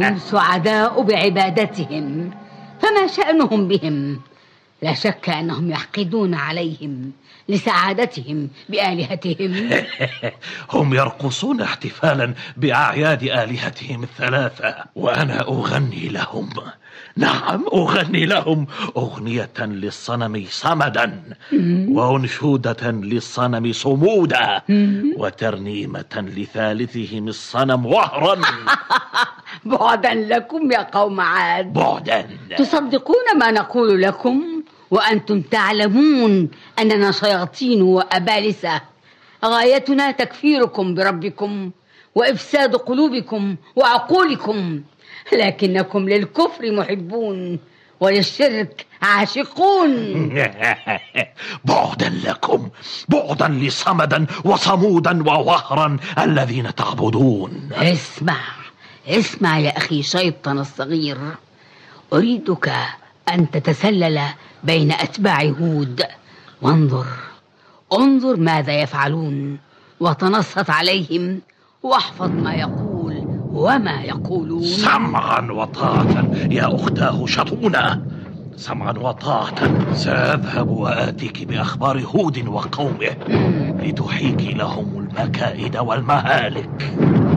هم سعداء بعبادتهم، فما شأنهم بهم؟ لا شك أنهم يحقدون عليهم لسعادتهم بآلهتهم. هم يرقصون احتفالا بأعياد آلهتهم الثلاثة، وأنا أغني لهم. نعم، أغني لهم أغنية للصنم صمدا، وأنشودة للصنم صمودا، وترنيمة لثالثهم الصنم وهرا. بعدا لكم يا قوم عاد، بعدا. تصدقون ما نقول لكم وأنتم تعلمون أننا شياطين وأبالسة. غايتنا تكفيركم بربكم وإفساد قلوبكم وعقولكم، لكنكم للكفر محبون وللشرك عاشقون. بعدا لكم، بعدا لصمدا وصمودا ووهرا الذين تعبدون. اسمع يا أخي شيطان الصغير، أريدك أن تتسلل بين أتباع هود وانظر ماذا يفعلون، وتنصت عليهم واحفظ ما يقول وما يقولون. سمعا وطاعة يا أختاه شطونة، سمعا وطاعة. سأذهب وآتيك بأخبار هود وقومه لتحيكي لهم المكائد والمهالك.